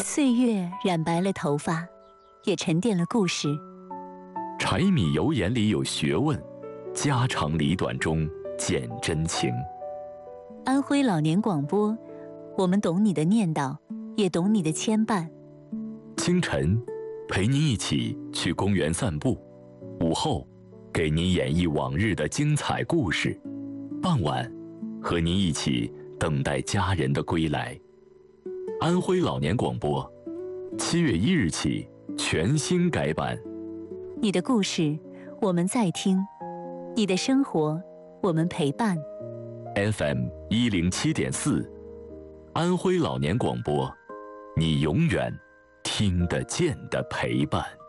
岁月染白了头发，也沉淀了故事。 柴米油盐里有学问，家长里短中见真情。 安徽老年广播，我们懂你的念叨，也懂你的牵绊。 清晨，陪您一起去公园散步；午后，给您演绎往日的精彩故事；傍晚，和您一起等待家人的归来。安徽老年广播，7月1日起全新改版。 你的故事，我们在听；你的生活，我们陪伴。 FM 107.4，安徽老年广播，你永远听得见的陪伴。